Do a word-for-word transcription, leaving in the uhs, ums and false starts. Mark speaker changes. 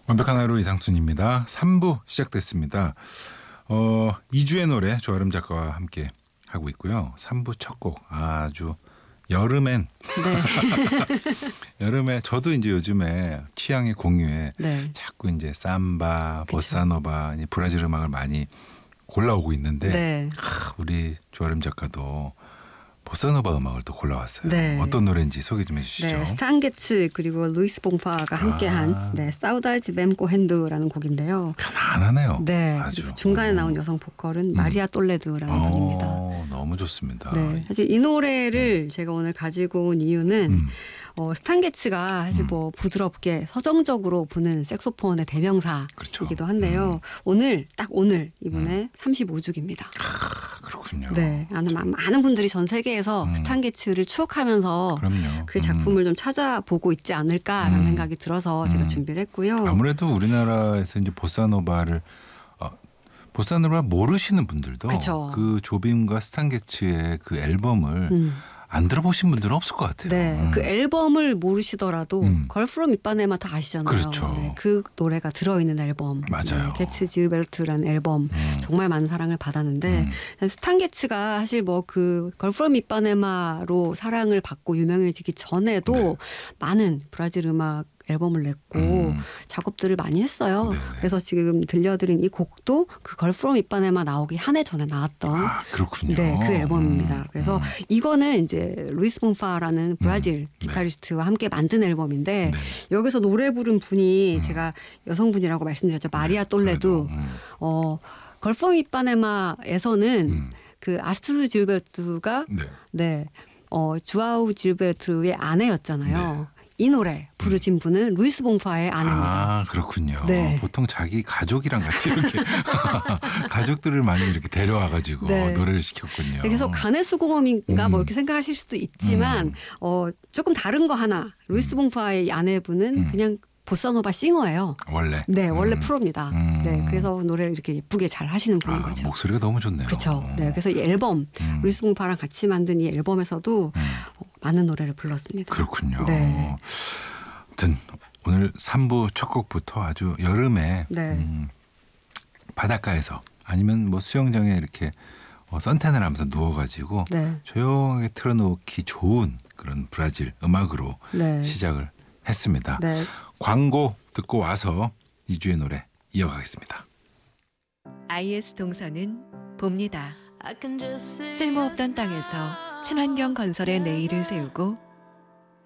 Speaker 1: 완벽한 하루 이상순입니다. 삼 부 시작됐습니다. 어, 이 주의 노래 조아름 작가와 함께 하고 있고요. 삼 부 첫 곡 아주 여름엔
Speaker 2: 네.
Speaker 1: 여름에 저도 이제 요즘에 취향의 공유에
Speaker 2: 네.
Speaker 1: 자꾸 이제 삼바,
Speaker 2: 그쵸.
Speaker 1: 보사노바, 이 브라질 음악을 많이 골라오고 있는데
Speaker 2: 네.
Speaker 1: 하, 우리 조아름 작가도 보사노바 음악을 또 골라왔어요.
Speaker 2: 네.
Speaker 1: 어떤 노래인지 소개 좀 해주시죠.
Speaker 2: 네, 스탄게츠 그리고 루이스 봉파가 함께한
Speaker 1: 아.
Speaker 2: 네, 사우다지 뱀코 핸드라는 곡인데요.
Speaker 1: 편안하네요.
Speaker 2: 네,
Speaker 1: 아주
Speaker 2: 그리고 중간에
Speaker 1: 음.
Speaker 2: 나온 여성 보컬은 마리아 똘레드라는 분입니다.
Speaker 1: 어, 너무 좋습니다.
Speaker 2: 네, 사실 이 노래를 제가 오늘 가지고 온 이유는
Speaker 1: 음.
Speaker 2: 어, 스탄게츠가 사실
Speaker 1: 음.
Speaker 2: 뭐 부드럽게 서정적으로 부는 색소폰의 대명사이기도
Speaker 1: 그렇죠.
Speaker 2: 한데요.
Speaker 1: 음.
Speaker 2: 오늘 딱 오늘 이번에 삼십오 주기입니다.
Speaker 1: 아, 그렇군요.
Speaker 2: 네, 아마 많은 분들이 전 세계에서
Speaker 1: 음.
Speaker 2: 스탄게츠를 추억하면서
Speaker 1: 그럼요.
Speaker 2: 그 작품을
Speaker 1: 음.
Speaker 2: 좀 찾아보고 있지 않을까라는
Speaker 1: 음.
Speaker 2: 생각이 들어서 제가
Speaker 1: 음.
Speaker 2: 준비를 했고요.
Speaker 1: 아무래도 우리나라에서 이제 보사노바를 어, 보사노바 모르시는 분들도
Speaker 2: 그쵸.
Speaker 1: 그 조빔과 스탄게츠의 그 앨범을
Speaker 2: 음.
Speaker 1: 안 들어보신 분들은 없을 것 같아요.
Speaker 2: 네,
Speaker 1: 음.
Speaker 2: 그 앨범을 모르시더라도
Speaker 1: 음.
Speaker 2: 걸프롬 이빠네마 다 아시잖아요.
Speaker 1: 그렇죠.
Speaker 2: 네, 그 노래가 들어있는 앨범.
Speaker 1: 맞아요.
Speaker 2: 네, 게츠 지우베르트라는 앨범
Speaker 1: 음.
Speaker 2: 정말 많은 사랑을 받았는데
Speaker 1: 음.
Speaker 2: 스탄게츠가 사실 뭐 그 걸프롬 이빠네마로 사랑을 받고 유명해지기 전에도
Speaker 1: 네.
Speaker 2: 많은 브라질 음악 앨범을 냈고
Speaker 1: 음.
Speaker 2: 작업들을 많이 했어요.
Speaker 1: 네네.
Speaker 2: 그래서 지금 들려드린 이 곡도 그 걸프롬 이빠네마 나오기 한 해 전에 나왔던
Speaker 1: 아, 그렇군요.
Speaker 2: 네, 그 앨범입니다.
Speaker 1: 음.
Speaker 2: 그래서
Speaker 1: 음.
Speaker 2: 이거는 이제 루이스 봉파라는 브라질
Speaker 1: 네.
Speaker 2: 기타리스트와 함께 만든 앨범인데
Speaker 1: 네.
Speaker 2: 여기서 노래 부른 분이
Speaker 1: 음.
Speaker 2: 제가 여성분이라고 말씀드렸죠. 마리아
Speaker 1: 네,
Speaker 2: 똘레도.
Speaker 1: 그래도, 음.
Speaker 2: 어, 걸프롬 이빠네마에서는
Speaker 1: 음.
Speaker 2: 그 아스투드 질베르트가
Speaker 1: 네.
Speaker 2: 네, 어, 주아우 질베르트의 아내였잖아요. 이 노래 부르신 분은 루이스 봉파의 아내입니다.
Speaker 1: 아, 그렇군요.
Speaker 2: 네.
Speaker 1: 보통 자기 가족이랑 같이 이렇게 가족들을 많이 이렇게 데려와 가지고
Speaker 2: 네.
Speaker 1: 노래를 시켰군요.
Speaker 2: 그래서 간의 수공업인가
Speaker 1: 음.
Speaker 2: 뭐 이렇게 생각하실 수도 있지만
Speaker 1: 음.
Speaker 2: 어, 조금 다른 거 하나. 루이스 봉파의 아내분은
Speaker 1: 음.
Speaker 2: 그냥 보사노바 싱어예요.
Speaker 1: 원래.
Speaker 2: 네, 원래
Speaker 1: 음.
Speaker 2: 프로입니다.
Speaker 1: 음.
Speaker 2: 네, 그래서 노래를 이렇게 예쁘게 잘 하시는 분인
Speaker 1: 아,
Speaker 2: 거죠.
Speaker 1: 목소리가 너무 좋네요.
Speaker 2: 그렇죠. 네, 그래서 이 앨범
Speaker 1: 음.
Speaker 2: 루이스 봉파랑 같이 만든 이 앨범에서도
Speaker 1: 음.
Speaker 2: 어, 많은 노래를 불렀습니다.
Speaker 1: 그렇군요.
Speaker 2: 네.
Speaker 1: 아무튼 오늘 삼 부 첫 곡부터 아주 여름에
Speaker 2: 네.
Speaker 1: 음, 바닷가에서 아니면 뭐 수영장에 이렇게 어, 선탠을 하면서 누워가지고
Speaker 2: 네,
Speaker 1: 조용하게 틀어놓기 좋은 그런 브라질 음악으로
Speaker 2: 네,
Speaker 1: 시작을 했습니다.
Speaker 2: 네.
Speaker 1: 광고 듣고 와서 이 주의 노래 이어가겠습니다.
Speaker 3: 아이에스 동서는 봅니다. 쓸모없던 땅에서 친환경 건설의 내일을 세우고